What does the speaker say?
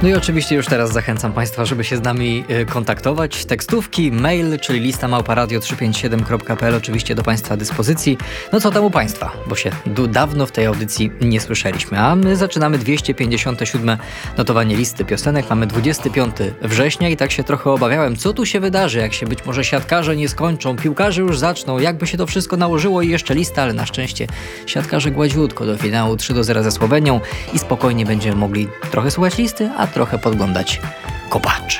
No i oczywiście już teraz zachęcam Państwa, żeby się z nami kontaktować. Tekstówki, mail, czyli lista @radio357.pl oczywiście do Państwa dyspozycji. No co tam u Państwa, bo się dawno w tej audycji nie słyszeliśmy. A my zaczynamy 257 notowanie listy piosenek. Mamy 25 września i tak się trochę obawiałem, co tu się wydarzy, jak się być może siatkarze nie skończą, piłkarze już zaczną, jakby się to wszystko nałożyło i jeszcze lista, ale na szczęście siatkarze gładziutko do finału 3-0 ze Słowenią i spokojnie będziemy mogli trochę słuchać listy, a trochę podglądać kopaczy.